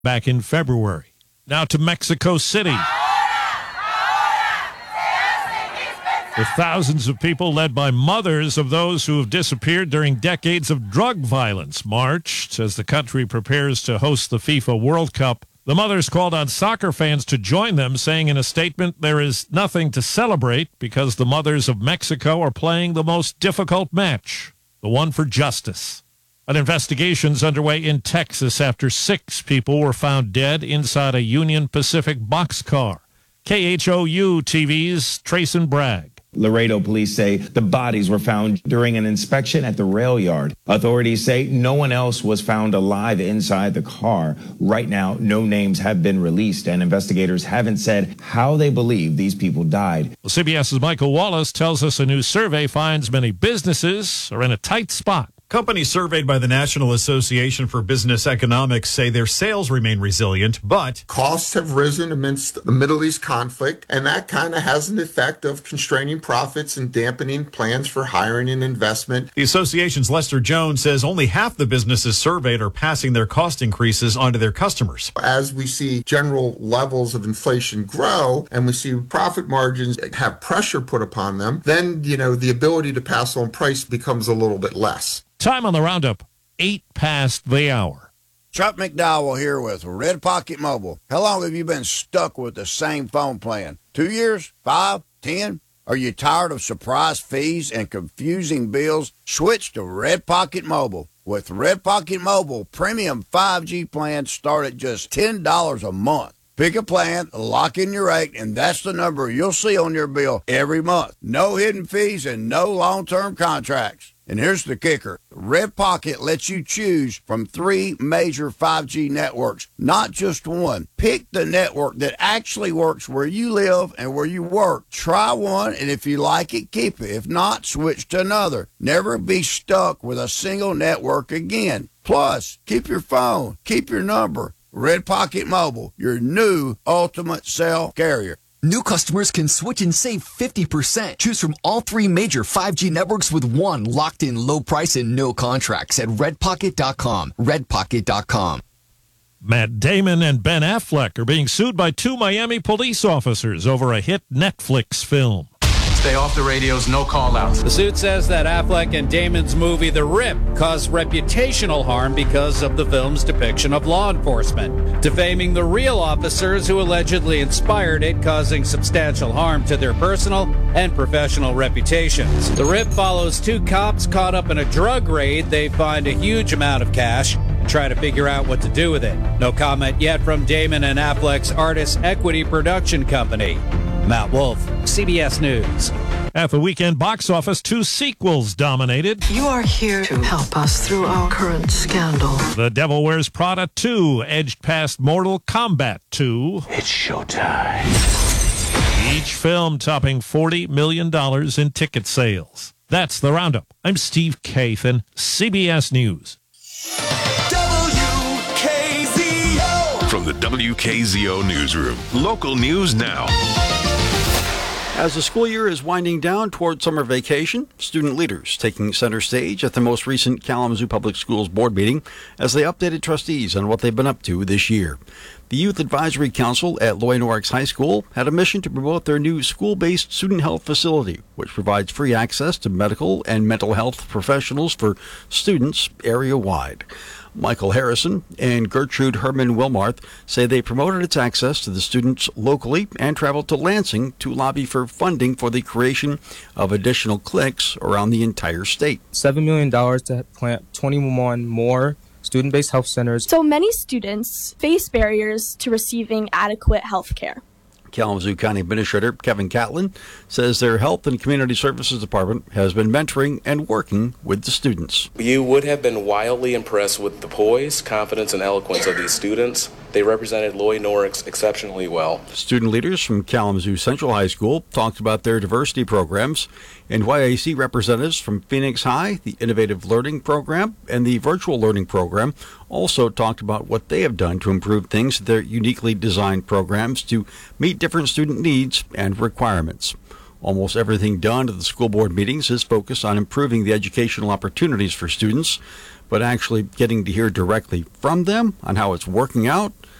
back in February. Now to Mexico City, with thousands of people led by mothers of those who have disappeared during decades of drug violence marched as the country prepares to host the FIFA World Cup. The mothers called on soccer fans to join them, saying in a statement, there is nothing to celebrate because the mothers of Mexico are playing the most difficult match, the one for justice. An investigation is underway in Texas after 6 people were found dead inside a Union Pacific boxcar. KHOU TV's Trayson Bragg. Laredo police say the bodies were found during an inspection at the rail yard. Authorities say no one else was found alive inside the car. Right now, no names have been released, and investigators haven't said how they believe these people died. Well, CBS's Michael Wallace tells us a new survey finds many businesses are in a tight spot. Companies surveyed by the National Association for Business Economics say their sales remain resilient, but costs have risen amidst the Middle East conflict, and that kind of has an effect of constraining profits and dampening plans for hiring and investment. The association's Lester Jones says only half the businesses surveyed are passing their cost increases onto their customers. As we see general levels of inflation grow and we see profit margins have pressure put upon them, then, the ability to pass on price becomes a little bit less. Time on the roundup, 8 past the hour. Chuck McDowell here with Red Pocket Mobile. How long have you been stuck with the same phone plan? 2 years? 5? 10? Are you tired of surprise fees and confusing bills? Switch to Red Pocket Mobile. With Red Pocket Mobile, premium 5G plans start at just $10 a month. Pick a plan, lock in your rate, and that's the number you'll see on your bill every month. No hidden fees and no long-term contracts. And here's the kicker. Red Pocket lets you choose from 3 major 5G networks, not just one. Pick the network that actually works where you live and where you work. Try one, and if you like it, keep it. If not, switch to another. Never be stuck with a single network again. Plus, keep your phone, keep your number. Red Pocket Mobile, your new ultimate cell carrier. New customers can switch and save 50%. Choose from all 3 major 5G networks with one locked-in low price and no contracts at redpocket.com. Redpocket.com. Matt Damon and Ben Affleck are being sued by 2 Miami police officers over a hit Netflix film. Stay off the radios, no call-outs. The suit says that Affleck and Damon's movie The Rip caused reputational harm because of the film's depiction of law enforcement, defaming the real officers who allegedly inspired it, causing substantial harm to their personal and professional reputations. The Rip follows 2 cops caught up in a drug raid. They find a huge amount of cash and try to figure out what to do with it. No comment yet from Damon and Affleck's Artist Equity Production Company. Matt Wolf, CBS News. At the weekend box office, 2 sequels dominated. You are here to help us through our current scandal. The Devil Wears Prada 2 edged past Mortal Kombat 2. It's showtime. Each film topping $40 million in ticket sales. That's the Roundup. I'm Steve Kathan, CBS News. WKZO! From the WKZO Newsroom, local news now. As the school year is winding down toward summer vacation, student leaders taking center stage at the most recent Kalamazoo Public Schools board meeting as they updated trustees on what they've been up to this year. The Youth Advisory Council at Loy Norrix High School had a mission to promote their new school-based student health facility, which provides free access to medical and mental health professionals for students area-wide. Michael Harrison and Gertrude Herman Wilmarth say they promoted its access to the students locally and traveled to Lansing to lobby for funding for the creation of additional clinics around the entire state. $7 million to plant 21 more student-based health centers. So many students face barriers to receiving adequate health care. Kalamazoo County Administrator Kevin Catlin says their Health and Community Services Department has been mentoring and working with the students. You would have been wildly impressed with the poise, confidence, and eloquence of these students. They represented Loy Norrix exceptionally well. Student leaders from Kalamazoo Central High School talked about their diversity programs, and YAC representatives from Phoenix High, the Innovative Learning Program, and the Virtual Learning Program also talked about what they have done to improve things at their uniquely designed programs to meet different student needs and requirements. Almost everything done at the school board meetings is focused on improving the educational opportunities for students, but actually getting to hear directly from them on how it's working out,